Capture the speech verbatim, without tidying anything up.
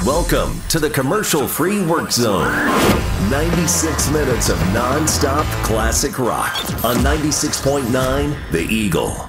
Welcome to the commercial-free work zone. ninety-six minutes of non-stop classic rock on ninety-six point nine The Eagle.